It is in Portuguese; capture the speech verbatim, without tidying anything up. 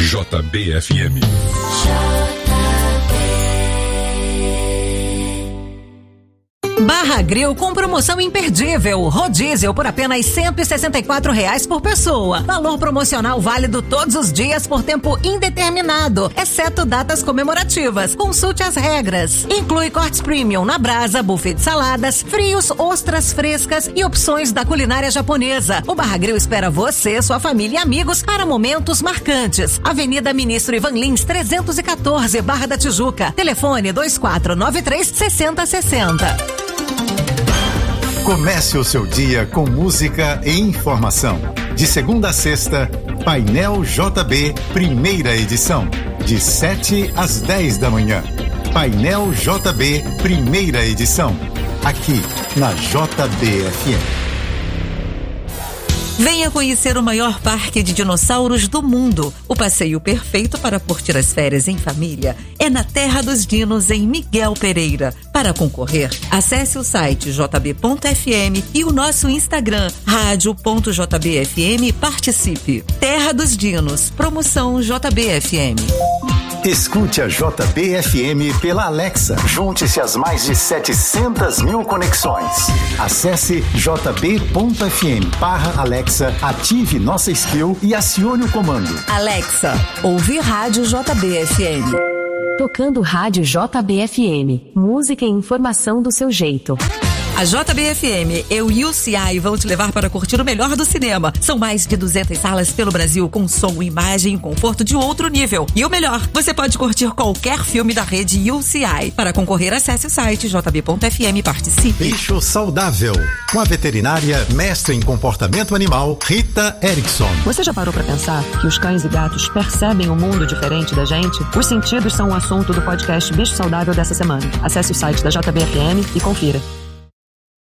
J B F M. Barra Grill com promoção imperdível. Rodízio por apenas cento e sessenta e quatro reais por pessoa. Valor promocional válido todos os dias por tempo indeterminado, exceto datas comemorativas. Consulte as regras. Inclui cortes premium na brasa, buffet de saladas, frios, ostras frescas e opções da culinária japonesa. O Barra Grill espera você, sua família e amigos para momentos marcantes. Avenida Ministro Ivan Lins, trezentos e quatorze, Barra da Tijuca. Telefone dois quatro nove três, seis zero seis zero. Comece o seu dia com música e informação. De segunda a sexta, Painel J B, primeira edição. De sete às dez da manhã. Painel J B, primeira edição. Aqui, na J B F M. Venha conhecer o maior parque de dinossauros do mundo. O passeio perfeito para curtir as férias em família é na Terra dos Dinos, em Miguel Pereira. Para concorrer, acesse o site j b ponto f m e o nosso Instagram, rádio ponto j b f m, e participe. Terra dos Dinos, promoção J B F M. Escute a J B F M pela Alexa. Junte-se às mais de setecentas mil conexões. Acesse j b ponto f m barra Alexa, ative nossa skill e acione o comando. Alexa, ouve Rádio J B F M. Tocando Rádio J B F M. Música e informação do seu jeito. A J B F M e o U C I vão te levar para curtir o melhor do cinema. São mais de duzentas salas pelo Brasil com som, imagem e conforto de outro nível. E o melhor, você pode curtir qualquer filme da rede U C I. Para concorrer, acesse o site j b ponto f m e participe. Bicho Saudável, com a veterinária mestre em comportamento animal, Rita Erickson. Você já parou para pensar que os cães e gatos percebem um mundo diferente da gente? Os sentidos são o assunto do podcast Bicho Saudável dessa semana. Acesse o site da J B F M e confira.